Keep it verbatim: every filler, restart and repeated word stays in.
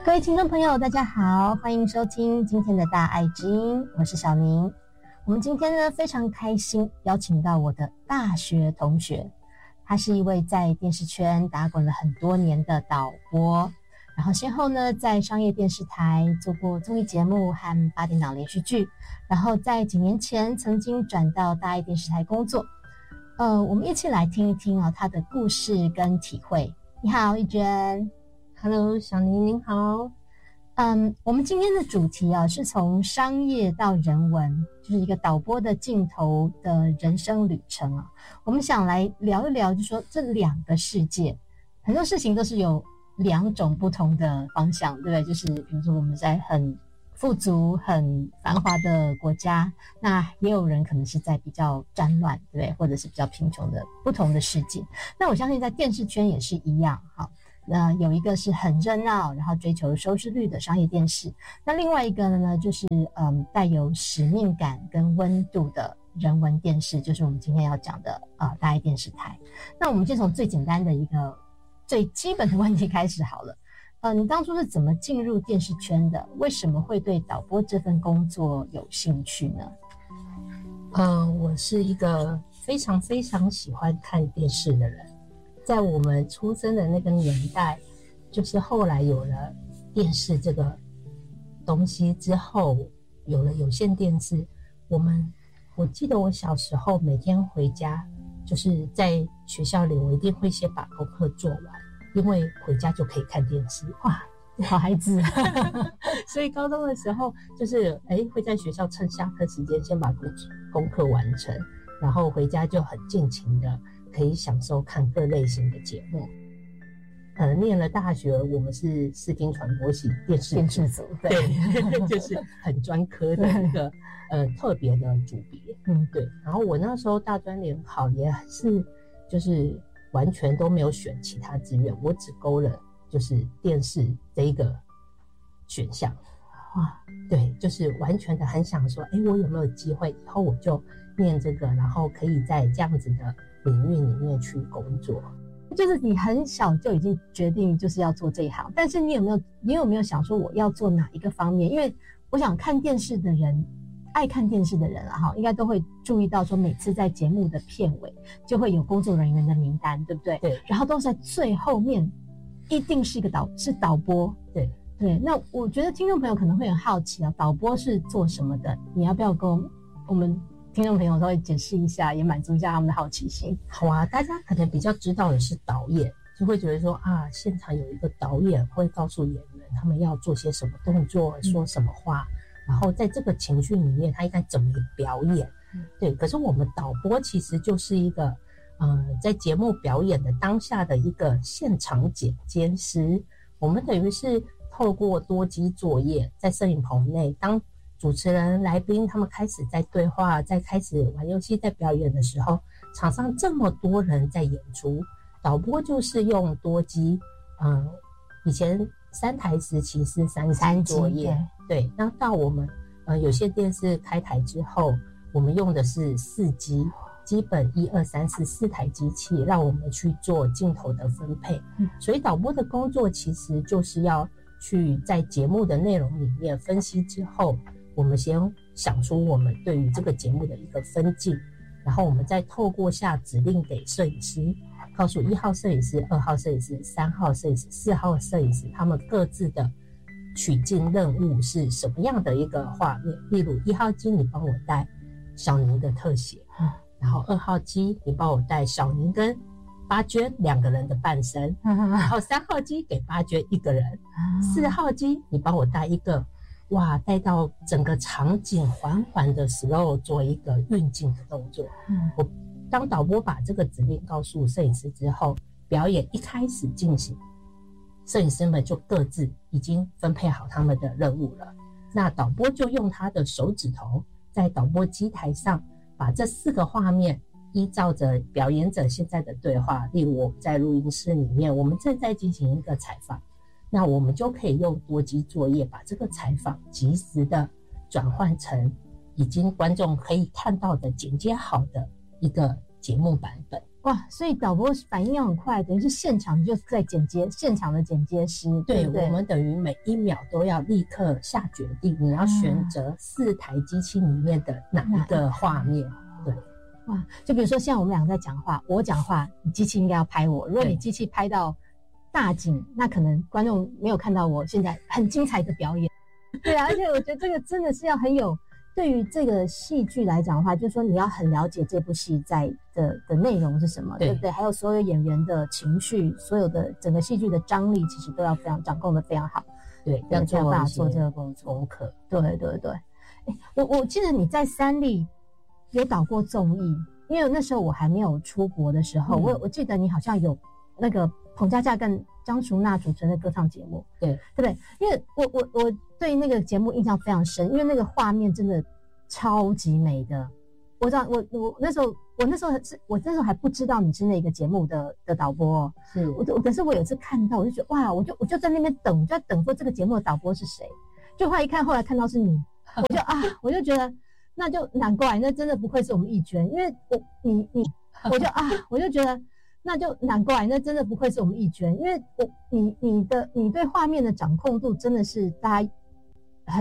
各位听众朋友大家好，欢迎收听今天的大爱之音，我是小宁。我们今天呢非常开心邀请到我的大学同学，他是一位在电视圈打滚了很多年的导播，然后先后呢在商业电视台做过综艺节目和八点档连续剧，然后在几年前曾经转到大爱电视台工作。呃，我们一起来听一听啊他的故事跟体会。你好，玉娟。 Hello， 小宁您好。 嗯，我们今天的主题啊，是从商业到人文，就是一个导播的镜头的人生旅程啊。我们想来聊一聊，就说这两个世界，很多事情都是有两种不同的方向，对不对？就是比如说我们在很富足、很繁华的国家，那也有人可能是在比较战乱，对不对？或者是比较贫穷的不同的世界。那我相信在电视圈也是一样，哈。那有一个是很热闹，然后追求收视率的商业电视，那另外一个呢，就是嗯带有使命感跟温度的人文电视，就是我们今天要讲的呃大爱电视台。那我们先从最简单的一个最基本的问题开始好了。呃，你当初是怎么进入电视圈的？为什么会对导播这份工作有兴趣呢？ 呃，我是一个非常非常喜欢看电视的人。在我们出生的那个年代，就是后来有了电视这个东西之后，有了有线电视，我们我记得我小时候每天回家，就是在学校里我一定会先把功课做完，因为回家就可以看电视。 哇，好孩子所以高中的时候就是哎会在学校趁下课时间先把功功课完成，然后回家就很尽情的可以享受看各类型的节目。呃，念了大学，我们是视听传播系电视电视组， 对，就是很专科的一个呃特别的组别。嗯，对。然后我那时候大专联考也是，就是完全都没有选其他志愿，我只勾了就是电视这一个选项。哇，对，就是完全的很想说，哎，我有没有机会以后我就念这个，然后可以在这样子的领域里面去工作。 就是你很小就已经决定就是要做这一行，但是你有没有你有没有想说我要做哪一个方面？因为我想看电视的人，爱看电视的人啊哈，应该都会注意到说每次在节目的片尾就会有工作人员的名单，对不对？ 对。然后都是在最后面，一定是一个导是导播。 对对。那我觉得听众朋友可能会很好奇啊，导播是做什么的？你要不要跟我们听众朋友稍微解释一下，也满足一下他们的好奇心？ 好啊，大家可能比较知道的是导演，就会觉得说啊，现场有一个导演会告诉演员他们要做些什么动作，说什么话，嗯、然后在这个情绪里面他应该怎么表演。嗯、对，可是我们导播其实就是一个呃，在节目表演的当下的一个现场剪监师。我们等于是透过多机作业，在摄影棚内，当主持人、来宾他们开始在对话，在开始玩游戏、在表演的时候，场上这么多人在演出，导播就是用多机，嗯，以前三台时期是三机作业，对，那到我们呃有线电视开台之后，我们用的是四机，基本一二三四四台机器，让我们去做镜头的分配。嗯、所以导播的工作其实就是要去在节目的内容里面分析之后。我们先想出我们对于这个节目的一个分镜，然后我们再透过下指令给摄影师，告诉一号摄影师、二号摄影师、三号摄影师、四号摄影师他们各自的取镜任务是什么样的一个画面。例如一号机你帮我带小宁的特写，然后二号机你帮我带小宁跟八娟两个人的半身，然后三号机给八娟一个人，四号机你帮我带一个哇，带到整个场景缓缓的 slow 做一个运镜的动作。嗯，我当导播把这个指令告诉摄影师之后，表演一开始进行，摄影师们就各自已经分配好他们的任务了。那导播就用他的手指头在导播机台上把这四个画面依照着表演者现在的对话，例如我们在录音室里面，我们正在进行一个采访，那我们就可以用多机作业把这个采访及时的转换成已经观众可以看到的剪接好的一个节目版本。 哇，所以导播反应要很快，等于是现场就在剪接，现场的剪接师。 对， 对对， 我们等于每一秒都要立刻下决定，你要选择四台机器里面的哪一个画面。对， 哇，就比如说像我们两个在讲话，我讲话，你机器应该要拍我。如果你机器拍到大景，那可能观众没有看到我现在很精彩的表演。对啊，而且我觉得这个真的是要很有。对于这个戏剧来讲的话，就是说你要很了解这部戏在的的内容是什么， 对, 对不对？还有所有演员的情绪，所有的整个戏剧的张力，其实都要非常掌控的非常好。 对， 要做办法做这个工作功课。 对对对。哎，我我记得你在三立有导过综艺，因为那时候我还没有出国的时候，嗯、我我记得你好像有那个彭佳佳跟张淑娜主持的歌唱节目， 对对不对？因为我我我对那个节目印象非常深，因为那个画面真的超级美的。我知道，我我那时候我那时候是我那时候还不知道你是那个节目的的导播哦， 是我我可是我有一次看到，我就觉得哇，我就我就在那边等，我就在等说这个节目的导播是谁，就后来一看，后来看到是你，我就啊，我就觉得那就难怪，那真的不愧是我们艺娟，因为我你你我就啊，我就觉得。那就难怪，那真的不愧是我们艺娟，因为我你你的你对画面的掌控度真的是大家